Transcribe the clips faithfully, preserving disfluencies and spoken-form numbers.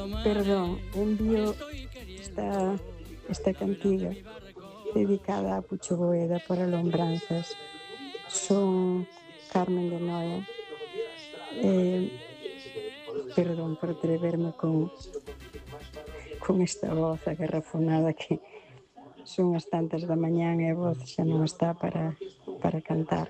Perdón, envío esta, esta cantiga dedicada a Pucho Boeda por Alombranzas. Son Carmen de Noia. Eh, perdón por atreverme con, con esta voz agarrafonada que son as tantas da mañán e a voz xa non está para, para cantar.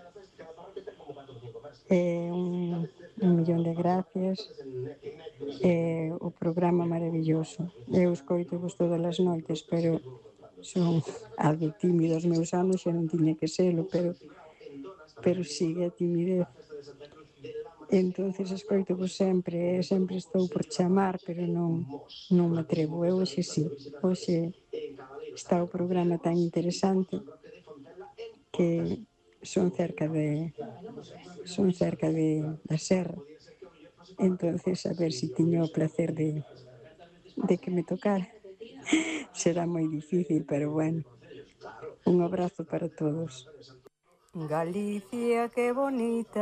Eh, un, un millón de gracias. Eh, o programa maravilloso. Eu escoito vos todas as noites, pero son algo tímido os meus anos, xa non tiña que selo, pero pero sigue a timidez. Entonces escoito vos sempre, sempre estou por chamar, pero non, non me atrevo. Eu hoxe sí, hoxe está o programa tan interesante que son cerca de son cerca de da serra. Entonces a ver si tiño o placer de de que me tocara. Será moi difícil, pero bueno. Un abrazo para todos. Galicia, que bonitas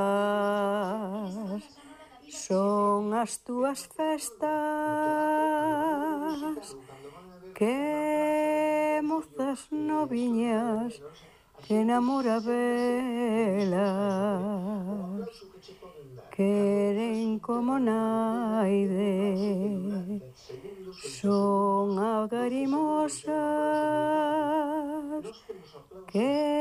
son as túas festas, que mozas noviñas que namora velas, queren como naide, son agarimosas, que